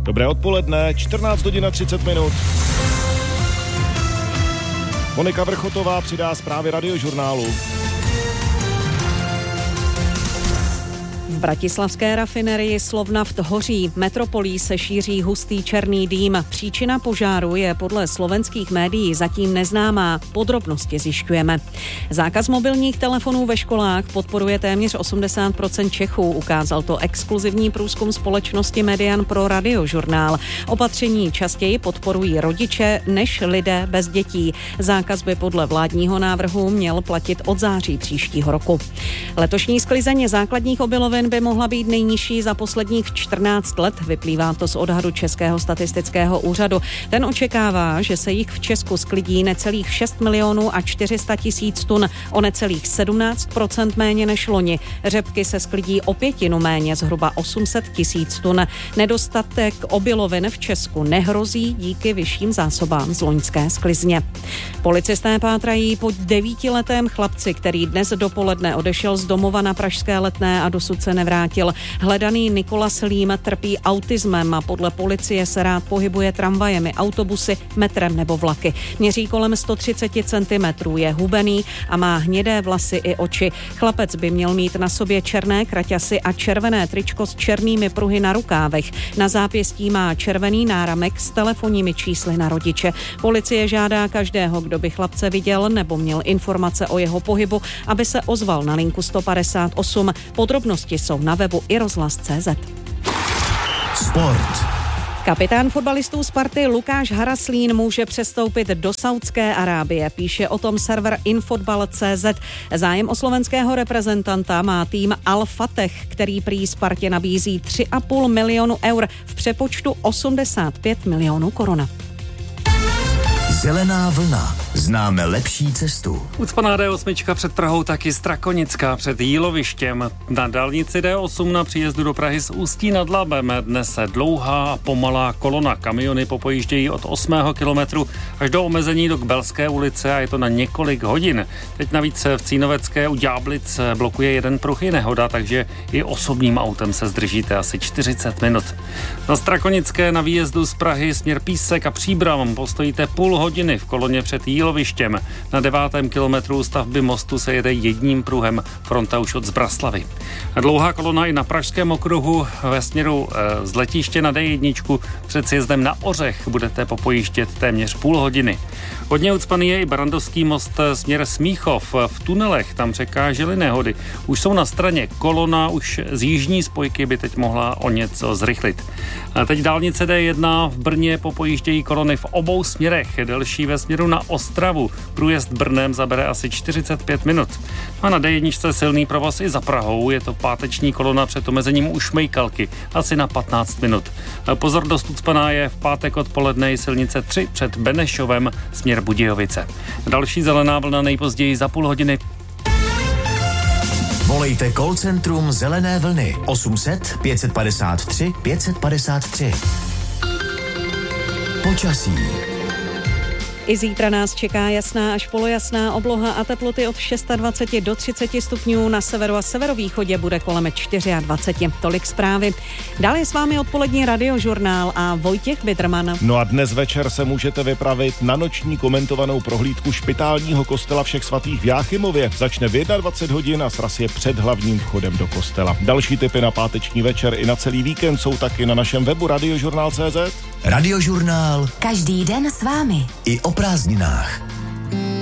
Dobré odpoledne, 14 hodin a 30 minut. Monika Vrchotová přidá zprávy Radiožurnálu. V bratislavské rafinerii Slovnaft hoří, metropolí se šíří hustý černý dým. Příčina požáru je podle slovenských médií zatím neznámá. Podrobnosti zjišťujeme. Zákaz mobilních telefonů ve školách podporuje téměř 80% Čechů. Ukázal to exkluzivní průzkum společnosti Median pro Radiožurnál. Opatření častěji podporují rodiče než lidé bez dětí. Zákaz by podle vládního návrhu měl platit od září příštího roku. Letošní sklizeň základních obilovin by mohla být nejnižší za posledních 14 let, vyplývá to z odhadu Českého statistického úřadu. Ten očekává, že se jich v Česku sklidí necelých 6 milionů a 400 tisíc tun, o necelých 17% méně než loni. Řepky se sklidí o 1/5 méně, zhruba 800 tisíc tun. Nedostatek obilovin v Česku nehrozí díky vyšším zásobám z loňské sklizně. Policisté pátrají po 9letém chlapci, který dnes dopoledne odešel z domova na pražské Letné a dosud se nevrátil. Hledaný Nikolas Lím trpí autismem a podle policie se rád pohybuje tramvajemi, autobusy, metrem nebo vlaky. Měří kolem 130 cm, je hubený a má hnědé vlasy i oči. Chlapec by měl mít na sobě černé kraťasy a červené tričko s černými pruhy na rukávech. Na zápěstí má červený náramek s telefonními čísly na rodiče. Policie žádá každého, kdo by chlapce viděl nebo měl informace o jeho pohybu, aby se ozval na linku 158. Podrobnosti jsou na webu iRozhlas.cz. Sport. Kapitán fotbalistů Sparty Lukáš Haraslín může přestoupit do Saúdské Arábie, píše o tom server infotbal.cz. Zájem o slovenského reprezentanta má tým Al Fateh, který prý Spartě nabízí 3,5 milionu eur, v přepočtu 85 milionů korun. Zelená vlna. Známe lepší cestu. Ucpaná D8 před Prahou, taky Strakonická před Jílovištěm. Na dálnici D8 na příjezdu do Prahy z Ústí nad Labem dnes dlouhá a pomalá kolona. Kamiony popojíždějí od 8. kilometru až do omezení do Kbelské ulice a je to na několik hodin. Teď navíc v Cínovecké u Ďáblic blokuje jeden pruh i nehoda, takže i osobním autem se zdržíte asi 40 minut. Na Strakonické na výjezdu z Prahy směr Písek a Příbram postojíte půl hodiny v koloně před Jílovištěm. Na 9. kilometru stavby mostu se jede jedním pruhem, fronta už od Zbraslavy. Dlouhá kolona i na Pražském okruhu ve směru z letiště na D1 před sjezdem na Ořech budete popojíždět téměř půl hodiny. Hodně ucpaný je i Barandovský most směr Smíchov. V tunelech tam překážely nehody. Už jsou na straně, kolona už z jižní spojky by teď mohla o něco zrychlit. A teď dálnice D1 v Brně popojíždějí kolony v obou směrech. Delší ve směru na Ostravu. Průjezd Brnem zabere asi 45 minut. A na D1 silný provoz i za Prahou. Je to páteční kolona před omezením u Šmejkalky. Asi na 15 minut. Pozor, dost ucpaná je v pátek odpoledne silnice 3 před Benešovem směr Budějovice. Další zelená vlna nejpozději za půl hodiny. Volejte call centrum Zelené vlny 800 553 553. Počasí. I zítra nás čeká jasná až polojasná obloha a teploty od 26 do 30 stupňů. Na severu a severovýchodě bude kolem 24. Tolik zprávy. Dále je s vámi odpolední Radiožurnál a Vojtěch Biderman. No a dnes večer se můžete vypravit na noční komentovanou prohlídku špitálního kostela Všech svatých v Jáchymově. Začne v 21 hodin a sraz je před hlavním vchodem do kostela. Další tipy na páteční večer i na celý víkend jsou taky na našem webu radiožurnál.cz. Radiožurnál. Každý den s vámi. I o prázdninách.